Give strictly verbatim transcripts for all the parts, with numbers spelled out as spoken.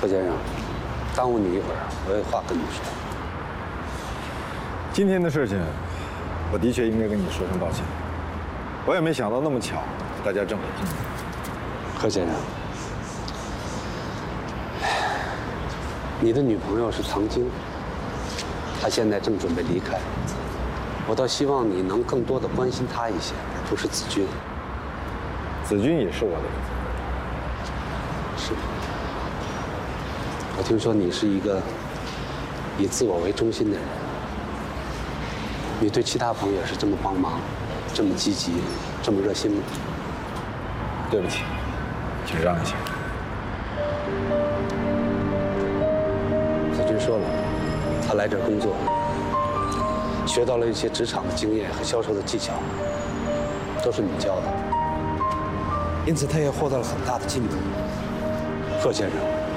何先生，耽误你一会儿，我有话跟你说。 今天的事情，我的确应该跟你说声抱歉。我也没想到那么巧，大家正好碰见。 何先生，你的女朋友是唐晶，她现在正准备离开，我倒希望你能更多的关心她一些，而不是子君。 子君也是我的人。 是。我听说你是一个以自我为中心的人，你对其他朋友也是这么帮忙，这么积极，这么热心吗？ 对不起，请让一下。 子君说了，他来这儿工作，学到了一些职场的经验和销售的技巧，都是你教的，因此他也获得了很大的进步。贺先生，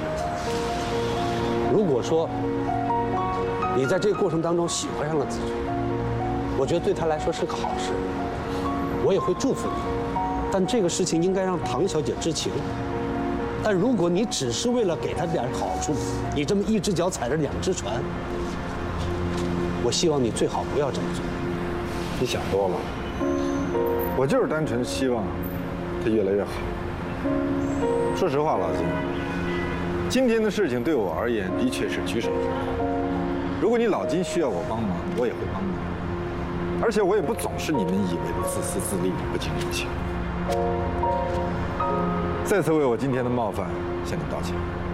如果说你在这个过程当中喜欢上了子君，我觉得对他来说是个好事，我也会祝福你。但这个事情应该让唐小姐知情。但如果你只是为了给她点好处，你这么一只脚踩着两只船，我希望你最好不要这么做。 你想多了，我就是单纯希望她越来越好。说实话，老金，今天的事情对我而言的确是举手之劳。如果你老金需要我帮忙，我也会帮忙。而且我也不总是你们以为的自私自利、不近人情。再次为我今天的冒犯向你道歉。